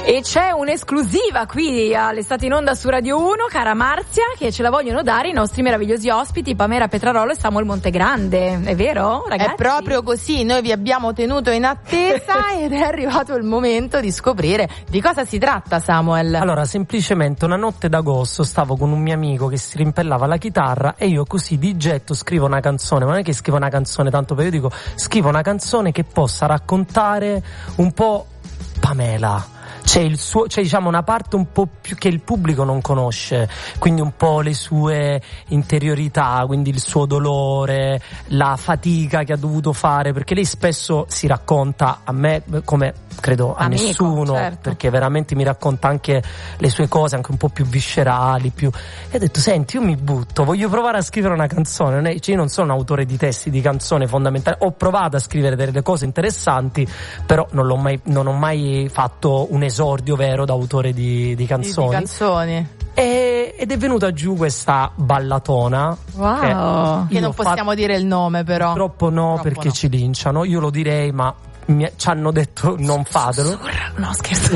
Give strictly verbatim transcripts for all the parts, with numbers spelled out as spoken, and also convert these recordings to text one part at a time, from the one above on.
E c'è un'esclusiva qui all'Estate in Onda su Radio uno, cara Marzia, che ce la vogliono dare i nostri meravigliosi ospiti Pamela Petrarolo e Samuel Montegrande. È vero, ragazzi? È proprio così, noi vi abbiamo tenuto in attesa ed è arrivato il momento di scoprire di cosa si tratta, Samuel. Allora, semplicemente una notte d'agosto stavo con un mio amico che si rimpellava la chitarra e io così di getto scrivo una canzone, ma non è che scrivo una canzone tanto periodico, scrivo una canzone che possa raccontare un po' Pamela. C'è il suo, c'è diciamo una parte un po' più che il pubblico non conosce, quindi un po' le sue interiorità, quindi il suo dolore, la fatica che ha dovuto fare, perché lei spesso si racconta a me come credo a Amico, nessuno, certo. perché veramente mi racconta anche le sue cose anche un po' più viscerali, più e ho detto senti, io mi butto, voglio provare a scrivere una canzone, non è, cioè io non sono un autore di testi di canzone fondamentale, ho provato a scrivere delle cose interessanti, però non l'ho mai, non ho mai fatto un esordio vero da autore di, di canzoni, Di, di canzoni. E, ed è venuta giù questa ballatona. Wow. Che non possiamo fatto, dire il nome, però. Purtroppo no, Troppo perché no. ci linciano. Io lo direi, ma mi, ci hanno detto non fatelo. No, scherzo.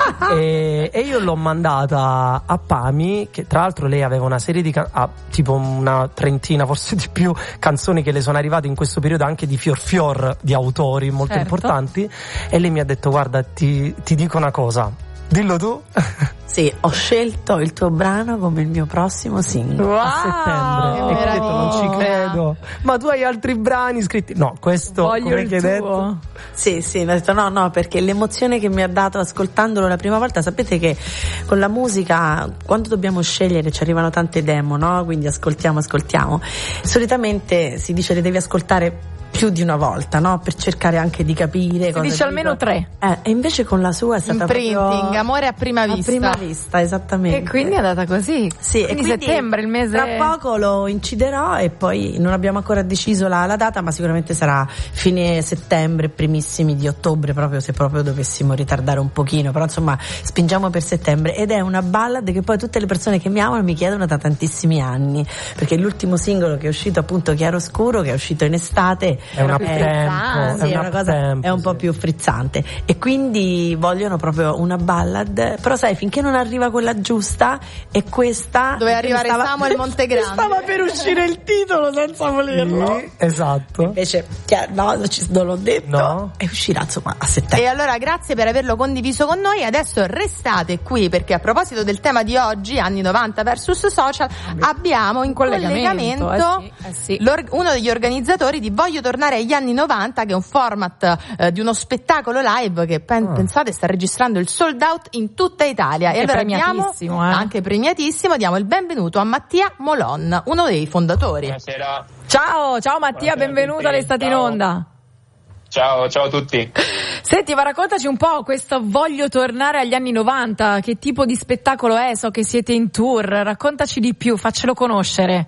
e, e io l'ho mandata a Pami, che tra l'altro lei aveva una serie di can- ah, tipo una trentina, forse di più, canzoni che le sono arrivate in questo periodo, anche di fior fior di autori molto certo. importanti, e lei mi ha detto guarda, ti, ti dico una cosa, dillo tu. Sì, ho scelto il tuo brano come il mio prossimo singolo. Wow, A settembre. E ho detto non ci credo, ma tu hai altri brani scritti? No, questo voglio come il che hai tuo. detto? Sì, sì, mi ha detto no, no, perché l'emozione che mi ha dato ascoltandolo la prima volta, sapete che con la musica quando dobbiamo scegliere ci arrivano tante demo, no? Quindi ascoltiamo, ascoltiamo. Solitamente si dice le devi ascoltare più di una volta, no? Per cercare anche di capire. Si dice almeno tre. Eh, e invece con la sua è stata Imprinting, proprio amore a prima vista. A prima vista, esattamente. E quindi è andata così. Sì, quindi, e quindi settembre, il mese. Tra poco lo inciderò e poi non abbiamo ancora deciso la, la data, ma sicuramente sarà fine settembre, primissimi di ottobre, proprio se proprio dovessimo ritardare un pochino, però insomma spingiamo per settembre, ed è una ballad che poi tutte le persone che mi amano mi chiedono da tantissimi anni, perché l'ultimo singolo che è uscito, appunto Chiaroscuro, che è uscito in estate, È una più tempo, frizzante, sì, è una cosa tempo, è un po' sì. più frizzante, e quindi vogliono proprio una ballad, però sai, finché non arriva quella giusta, e questa Doveva arrivare stava, Samuel Montegrande. stava per uscire il titolo senza volerlo. Sì, esatto. Invece chiaro, no, non, ci, non l'ho detto, No. e uscirà insomma a settembre. E allora grazie per averlo condiviso con noi. Adesso restate qui, perché a proposito del tema di oggi, anni novanta versus social, abbiamo in collegamento, collegamento, eh sì, eh sì. l'or- uno degli organizzatori di Voglio tornare agli anni novanta, che è un format eh, di uno spettacolo live che pen- Ah. pensate sta registrando il sold out in tutta Italia. Anche E allora diamo premiatissimo, eh. anche premiatissimo, diamo il benvenuto a Mattia Molon, uno dei fondatori. Buonasera. Ciao, ciao Mattia, Buonasera a benvenuto tutti. all'Estate in Ciao. Onda. Ciao, ciao a tutti. Senti, ma raccontaci un po' questo Voglio tornare agli anni novanta, che tipo di spettacolo è? So che siete in tour, raccontaci di più, faccelo conoscere.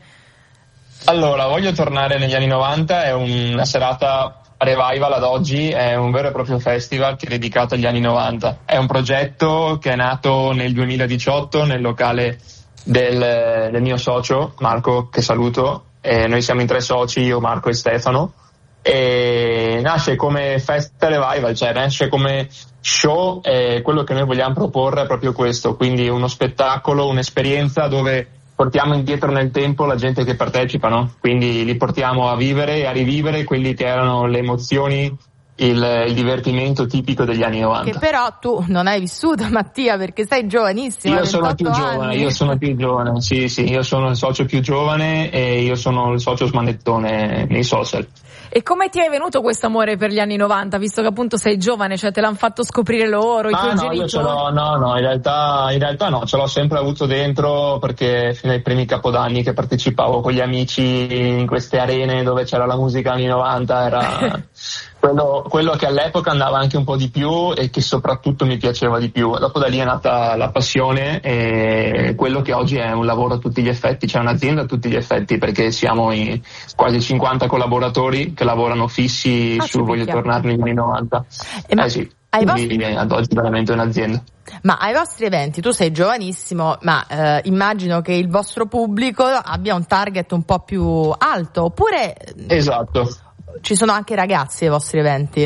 Allora, Voglio tornare negli anni novanta, è una serata revival ad oggi, è un vero e proprio festival che è dedicato agli anni novanta. È un progetto che è nato nel duemiladiciotto nel locale del, del mio socio, Marco, che saluto. E noi siamo in tre soci, io, Marco e Stefano. E nasce come festa revival, cioè nasce come show, e quello che noi vogliamo proporre è proprio questo, quindi uno spettacolo, un'esperienza dove portiamo indietro nel tempo la gente che partecipa, no? Quindi li portiamo a vivere e a rivivere quelli che erano le emozioni, il, il divertimento tipico degli anni novanta. Che però tu non hai vissuto, Mattia, perché sei giovanissimo. Io sono più ventotto giovane, anni. io sono più giovane, sì, sì, io sono il socio più giovane e io sono il socio smanettone nei social. E come ti è venuto questo amore per gli anni novanta, visto che appunto sei giovane, cioè te l'hanno fatto scoprire loro, i Ah, tuoi no, genitori? io ce l'ho, no, no, in realtà, in realtà no, ce l'ho sempre avuto dentro, perché fino ai primi capodanni che partecipavo con gli amici in queste arene dove c'era la musica anni novanta, era quello, quello che all'epoca andava anche un po' di più e che soprattutto mi piaceva di più. Dopo da lì è nata la passione e quello che oggi è un lavoro a tutti gli effetti, cioè un'azienda a tutti gli effetti, perché siamo in quasi cinquanta collaboratori che lavorano fissi Ah, su sì, Voglio picchia. tornare negli anni novanta. E ma Eh sì, ai quindi ad oggi è veramente un'azienda. Ma ai vostri eventi, tu sei giovanissimo, ma eh, immagino che il vostro pubblico abbia un target un po' più alto, oppure Esatto. ci sono anche ragazzi ai vostri eventi?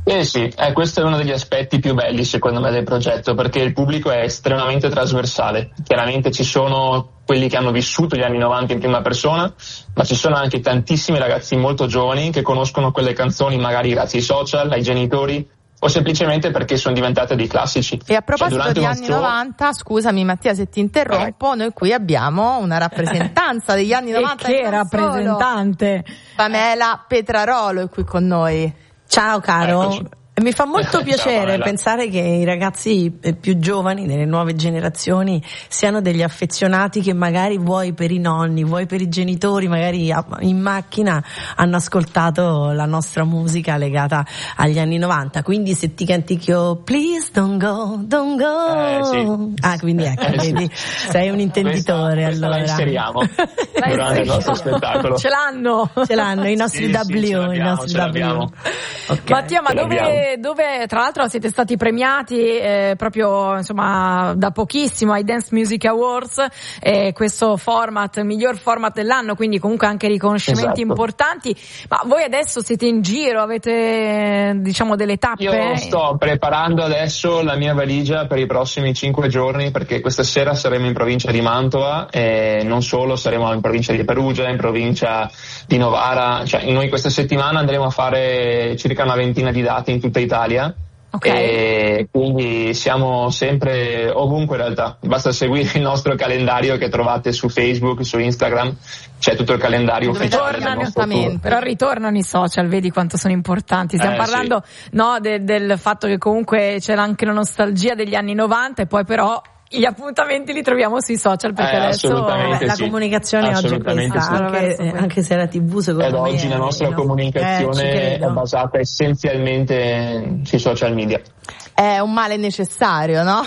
Eh sì, eh, questo è uno degli aspetti più belli secondo me del progetto, perché il pubblico è estremamente trasversale. Chiaramente ci sono quelli che hanno vissuto gli anni novanta in prima persona, ma ci sono anche tantissimi ragazzi molto giovani che conoscono quelle canzoni magari grazie ai social, ai genitori, o semplicemente perché sono diventate dei classici. E a proposito cioè, di anni show... novanta, scusami Mattia se ti interrompo, eh. noi qui abbiamo una rappresentanza degli anni novanta. E che rappresentante! Solo. Pamela Petrarolo è qui con noi. Ciao caro. Eccoci. Mi fa molto piacere Ciao, pensare che i ragazzi più giovani, delle nuove generazioni, siano degli affezionati che magari vuoi per i nonni, vuoi per i genitori, magari in macchina hanno ascoltato la nostra musica legata agli anni novanta. Quindi se ti canticchio Please don't go, don't go. Eh, sì. Ah, quindi ecco, eh, vedi, sì. sei un intenditore. Questa, allora. questa la inseriamo durante il nostro spettacolo. Ce l'hanno. Ce l'hanno i nostri Sì, W, sì, ce l'abbiamo, i nostri ce l'abbiamo. Okay. Mattia, ma Ce dove, l'abbiamo. dove tra l'altro siete stati premiati eh, proprio insomma da pochissimo ai Dance Music Awards, eh, questo format, miglior format dell'anno, quindi comunque anche riconoscimenti Esatto. importanti. Ma voi adesso siete in giro, avete diciamo delle tappe? Io sto preparando adesso la mia valigia per i prossimi cinque giorni, perché questa sera saremo in provincia di Mantova e non solo, saremo in provincia di Perugia, in provincia di Novara, cioè noi questa settimana andremo a fare circa una ventina di date in tutta Italia. Okay. E quindi siamo sempre ovunque in realtà, basta seguire il nostro calendario che trovate su Facebook, su Instagram, c'è tutto il calendario ufficiale del nostro tour. Però ritornano i social, vedi quanto sono importanti. Stiamo Eh, parlando sì. no, de, del fatto che comunque c'è anche la nostalgia degli anni novanta e poi però gli appuntamenti li troviamo sui social perché Eh, adesso assolutamente la sì. comunicazione oggi è Assolutamente questa, sì. anche, eh, anche se la tivù secondo Ed me oggi la è- nostra no? comunicazione Eh, ci è credo. basata essenzialmente sui social media. È un male necessario, no?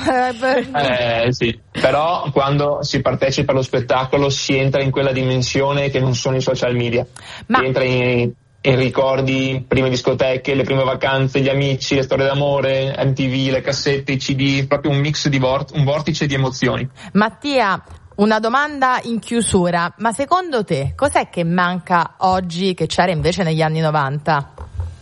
Eh sì, però quando si partecipa allo spettacolo si entra in quella dimensione che non sono i social media. Ma- Si entra in, in ricordi, prime discoteche, le prime vacanze, gli amici, le storie d'amore, M T V, le cassette, i C D, proprio un mix di vor- un vortice di emozioni. Mattia, una domanda in chiusura, ma secondo te cos'è che manca oggi che c'era invece negli anni novanta?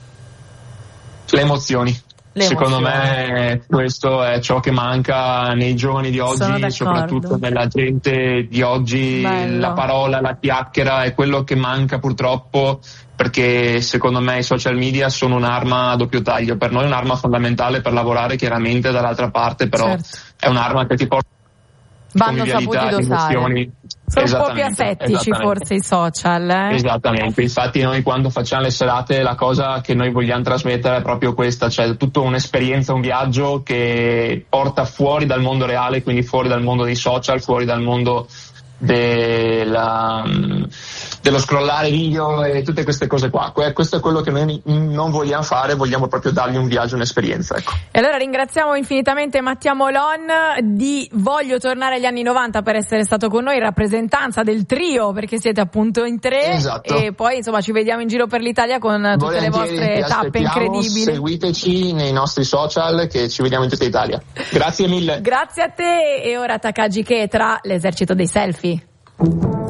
Le emozioni. Le Secondo emozioni. me questo è ciò che manca nei giovani di Sono oggi, d'accordo. soprattutto nella gente di oggi. Bello. La parola, la chiacchiera è quello che manca purtroppo, perché secondo me i social media sono un'arma a doppio taglio. Per noi è un'arma fondamentale per lavorare, chiaramente dall'altra parte però Certo. è un'arma che ti porta Vanno convivialità, saputi dosare. emozioni. sono un po' più Esattamente, asettici esattamente. forse i social, eh? Esattamente, infatti noi quando facciamo le serate la cosa che noi vogliamo trasmettere è proprio questa, cioè tutta un'esperienza, un viaggio che porta fuori dal mondo reale, quindi fuori dal mondo dei social, fuori dal mondo della, dello scrollare video e tutte queste cose qua. Que- Questo è quello che noi non vogliamo fare, vogliamo proprio dargli un viaggio, un'esperienza, ecco. E allora ringraziamo infinitamente Mattia Molon di Voglio tornare agli anni novanta per essere stato con noi in rappresentanza del trio, perché siete appunto in tre. Esatto. E poi insomma ci vediamo in giro per l'Italia con tutte le Volentieri, vostre vi tappe aspettiamo, incredibili. Seguiteci nei nostri social che ci vediamo in tutta Italia. Grazie mille. Grazie a te e ora Takagi Ketra, l'esercito dei selfie.